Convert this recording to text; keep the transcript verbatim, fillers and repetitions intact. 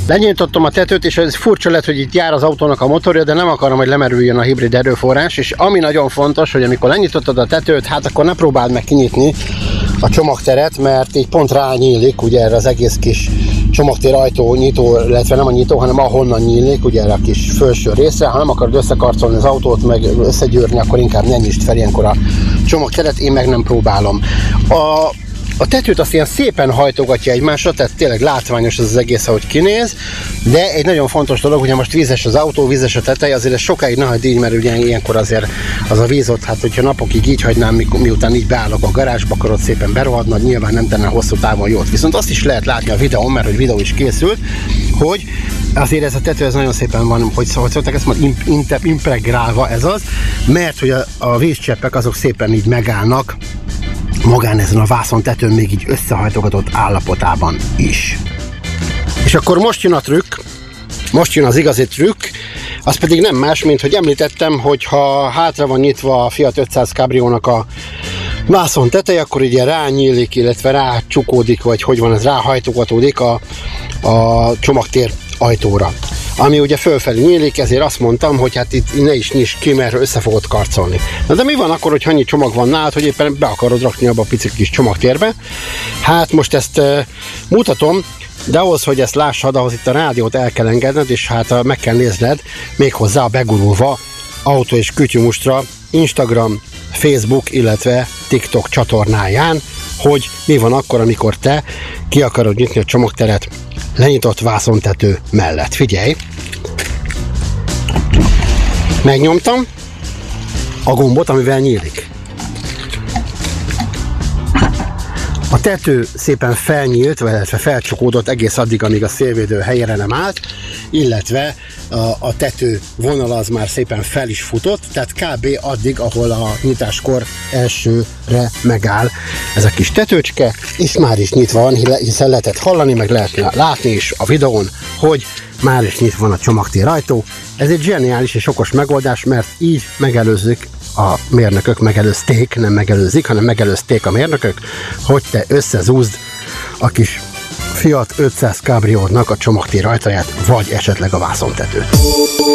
Lenyitottam a tetőt, és ez furcsa lett, hogy itt jár az autónak a motorja, de nem akarom, hogy lemerüljön a hibrid erőforrás, és ami nagyon fontos, hogy amikor lenyitottad a tetőt, hát akkor ne próbáld meg kinyitni a csomagteret, mert így pont rányílik, ugye erre az egész kis csomagtér ajtó nyitó, illetve nem a nyitó, hanem ahonnan nyílik, ugye erre a kis felső részre. Ha nem akarod összekarcolni az autót, meg összegyűrni, akkor inkább ne nyisd fel ilyenkor a csomagteret, én meg nem próbálom. A A tetőt azt ilyen szépen hajtogatja egymásra, tehát tényleg látványos ez az egész, ahogy kinéz, de egy nagyon fontos dolog, hogy most vízes az autó, vízes a teteje, azért ez sokáig ne hagyd így, mert ugye ilyenkor azért az a víz ott, hát hogyha napokig így hagynám, mi, miután így beállok a garázsba, akkor ott szépen berohadna, nyilván nem tenne hosszú távon jót. Viszont azt is lehet látni a videón, mert hogy videó is készült, hogy azért ez a tető ez nagyon szépen van, hogy szóltak, ezt már impregrálva ez az, mert hogy a, a vízcseppek azok szépen így megállnak magán ezen a vászontetőn, még így összehajtogatott állapotában is. És akkor most jön a trükk, most jön az igazi trükk, az pedig nem más, mint hogy említettem, hogy ha hátra van nyitva a Fiat ötszáz Cabriónak a vászon teteje, akkor ugye rányílik, illetve rácsukódik, vagy hogy van ez, ráhajtogatódik a, a csomagtér ajtóra. Ami ugye fölfelé nyílik, ezért azt mondtam, hogy hát itt ne is nyisd ki, mert össze fogod karcolni. Na de mi van akkor, hogy annyi csomag van nálad, hogy éppen be akarod rakni abba a pici kis csomagtérbe? Hát most ezt e, mutatom, de ahhoz, hogy ezt lássad, ahhoz itt a rádiót el kell engedned, és hát meg kell nézned méghozzá a begurulva Autó és Kütyű Mustra Instagram, Facebook, illetve TikTok csatornáján, hogy mi van akkor, amikor te ki akarod nyitni a csomagteret lenyitott vászontető mellett. Figyelj! Megnyomtam a gombot, amivel nyílik. A tető szépen felnyílt, vagy felcsukódott egész addig, amíg a szélvédő helyére nem állt, illetve a, a tető vonala az már szépen fel is futott, tehát kb. Addig, ahol a nyitáskor elsőre megáll ez a kis tetőcske, és már is nyitva van, hiszen lehetett hallani, meg lehet látni is a videón, hogy már is nyitva van a csomagtér ajtó. Ez egy zseniális és okos megoldás, mert így megelőzik a mérnökök, megelőzték, nem megelőzik, hanem megelőzték a mérnökök, hogy te összezúzd a kis Fiat ötszáz Cabriónak a csomagtér ajtaját, vagy esetleg a vászontetőt.